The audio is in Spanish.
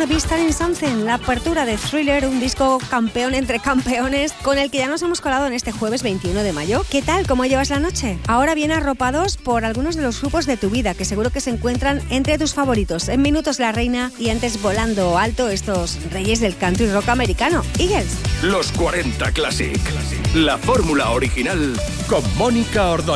Wanna Be Starting Something, la apertura de Thriller, un disco campeón entre campeones, con el que ya nos hemos colado en este jueves 21 de mayo. ¿Qué tal? ¿Cómo llevas la noche? Ahora bien arropados por algunos de los grupos de tu vida, que seguro que se encuentran entre tus favoritos. En minutos La Reina y antes volando alto estos reyes del country rock americano, Eagles. Los 40 Classic, la fórmula original con Mónica Ordóñez.